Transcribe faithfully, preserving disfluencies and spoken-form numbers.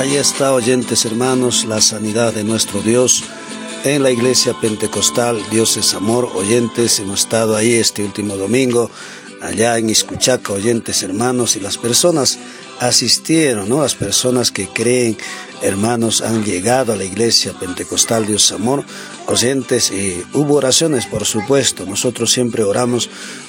Ahí está, oyentes hermanos, la sanidad de nuestro Dios en la iglesia pentecostal. Dios es amor, oyentes. Hemos estado ahí este último domingo, allá en Iscuchaca, oyentes hermanos, y las personas asistieron, ¿no? Las personas que creen, hermanos, han llegado a la iglesia pentecostal Dios Amor, oyentes, y hubo oraciones, por supuesto. Nosotros siempre oramos